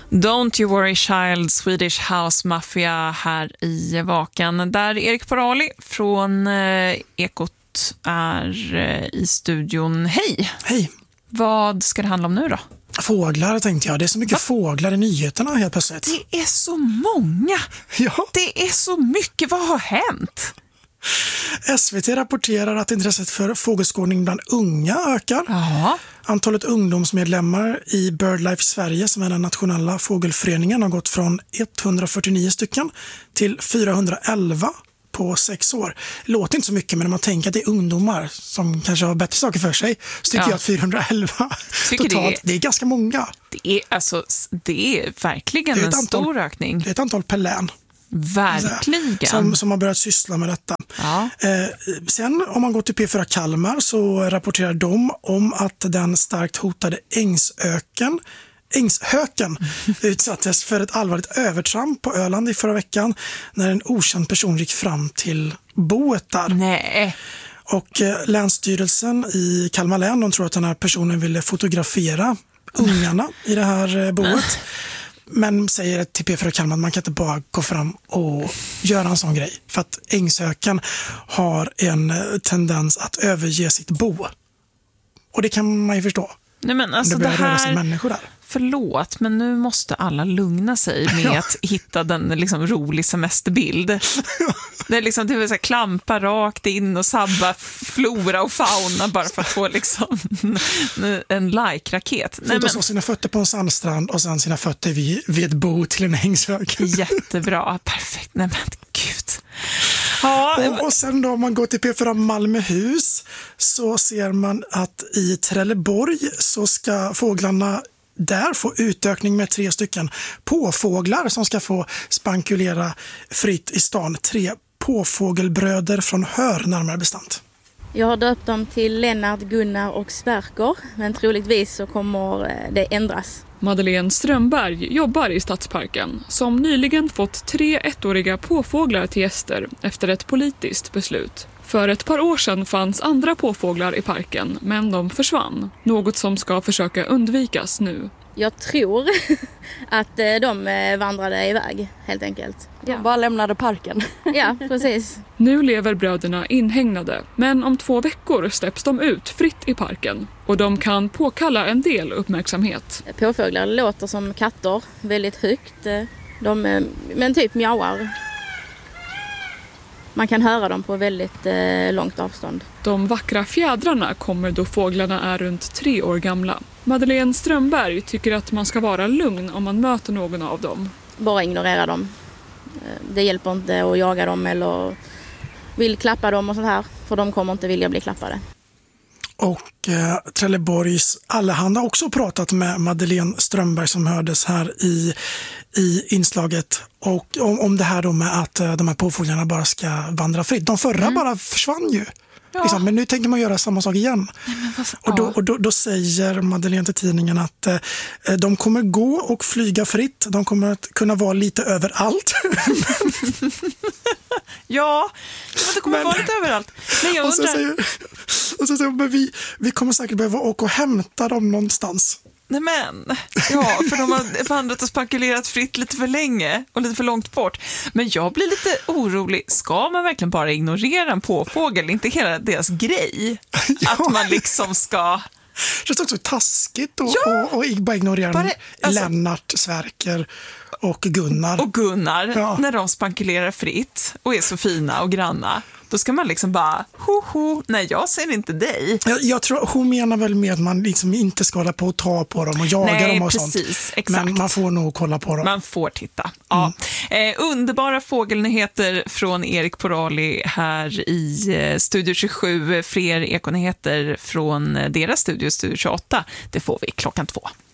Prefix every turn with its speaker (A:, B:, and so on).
A: Don't you worry child, Swedish House Mafia här i Vakan. Där Erik Porali från Ekot är i studion. Hej!
B: Hej!
A: Vad ska det handla om nu då?
B: Fåglar tänkte jag. Det är så mycket fåglar i nyheterna helt plötsligt.
A: Det är så många!
B: Ja.
A: Det är så mycket. Vad har hänt?
B: SVT rapporterar att intresset för fågelskådning bland unga ökar.
A: Ja.
B: Antalet ungdomsmedlemmar i BirdLife Sverige, som är den nationella fågelföreningen, har gått från 149 stycken till 411 på 6 år. Det låter inte så mycket, men när man tänker att det är ungdomar som kanske har bättre saker för sig, så tycker jag att 411 totalt, det är ganska många.
A: Det är verkligen en stor ökning.
B: Det är ett antal per län.
A: Verkligen.
B: Som har börjat syssla med detta.
A: Ja.
B: Sen om man går till P4 Kalmar så rapporterar de om att den starkt hotade ängshöken utsattes för ett allvarligt övertramp på Öland i förra veckan när en okänd person gick fram till boet där.
A: Nej.
B: Och Länsstyrelsen i Kalmar län, de tror att den här personen ville fotografera ungarna i det här boet. Men säger till P4 Kalmar att man kan inte bara gå fram och göra en sån grej. För att ängshöken har en tendens att överge sitt bo. Och det kan man ju förstå.
A: Nej, men alltså
B: det börjar röra sig människor där.
A: Förlåt, men nu måste alla lugna sig med att hitta den liksom rolig semesterbild. Det är liksom, det vill säga, klampa rakt in och sabba flora och fauna bara för att få liksom en like-raket.
B: Så sina fötter på en sandstrand och sen sina fötter vid ett bo till en ängshök.
A: Jättebra, perfekt. Nej men gud. Ja.
B: Och sen då, om man går till P4 Malmöhus så ser man att i Trelleborg så ska fåglarna där få utökning med 3 stycken påfåglar som ska få spankulera fritt i stan. 3 påfågelbröder från Hör, närmare bestämt.
C: Jag har döpt dem till Lennart, Gunnar och Sverker, men troligtvis så kommer det ändras.
D: Madeleine Strömberg jobbar i Stadsparken som nyligen fått 3 ettåriga påfåglar till gäster efter ett politiskt beslut. För ett par år sedan fanns andra påfåglar i parken, men de försvann. Något som ska försöka undvikas nu.
C: Jag tror att de vandrade iväg, helt enkelt.
E: De bara lämnade parken.
C: Ja, precis.
D: Nu lever bröderna inhägnade, men om 2 veckor släpps de ut fritt i parken. Och de kan påkalla en del uppmärksamhet.
C: Påfåglar låter som katter, väldigt högt. Men typ mjauar. Man kan höra dem på väldigt långt avstånd.
D: De vackra fjädrarna kommer då fåglarna är runt 3 år gamla. Madeleine Strömberg tycker att man ska vara lugn om man möter någon av dem.
C: Bara ignorera dem. Det hjälper inte att jaga dem eller vill klappa dem och sånt här. För de kommer inte vilja bli klappade.
B: Och Trelleborgs Allehanda har också pratat med Madeleine Strömberg som hördes här i inslaget. Och om det här då med att de här påfåglarna bara ska vandra fritt. De förra bara försvann ju. Ja. Liksom, men nu tänker man göra samma sak igen. Och då säger Madeleine till tidningen att de kommer gå och flyga fritt. De kommer att kunna vara lite överallt.
A: Ja, det kommer vara lite överallt. Men jag undrar...
B: Och så säger vi kommer säkert behöva åka och hämta dem någonstans.
A: Nej men, ja, för de har vandrat och spankulerat fritt lite för länge och lite för långt bort. Men jag blir lite orolig. Ska man verkligen bara ignorera en påfågel? Inte hela deras grej. Ja. Att man liksom ska...
B: Det är också taskigt och bara ignorera Lennart, Sverker och Gunnar.
A: Och Gunnar, när de spankulerar fritt och är så fina och granna. Då ska man liksom bara, nej jag ser inte dig.
B: Jag tror hon menar väl med att man liksom inte ska hålla på och ta på dem och jaga dem och
A: precis,
B: sånt.
A: Exakt.
B: Men man får nog kolla på dem.
A: Man får titta. Ja. Underbara fågelnyheter från Erik Porali här i Studio 27. Fler ekonyheter från deras studio 28. Det får vi 2:00.